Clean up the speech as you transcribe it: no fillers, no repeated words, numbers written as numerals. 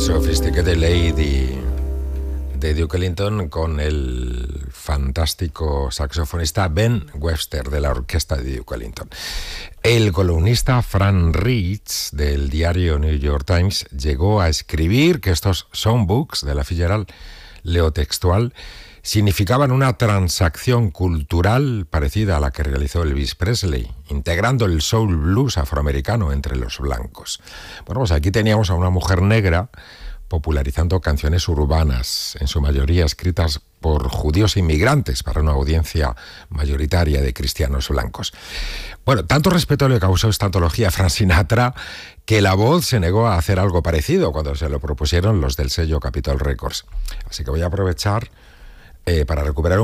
Sophisticated Lady de Duke Ellington con el fantástico saxofonista Ben Webster de la orquesta de Duke Ellington. El columnista Fran Rich del diario New York Times llegó a escribir que estos songbooks de la Fitzgerald, leo textual, significaban una transacción cultural parecida a la que realizó Elvis Presley, integrando el soul blues afroamericano entre los blancos. Bueno, pues aquí teníamos a una mujer negra popularizando canciones urbanas, en su mayoría escritas por judíos inmigrantes para una audiencia mayoritaria de cristianos blancos. Bueno, tanto respeto le causó esta antología a Frank Sinatra que la voz se negó a hacer algo parecido cuando se lo propusieron los del sello Capitol Records. Así que voy a aprovechar para recuperar